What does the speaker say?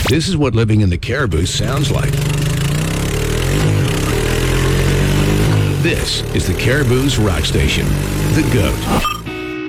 This is what living in the Caribou sounds like. This is the Caribou's rock station, The Goat.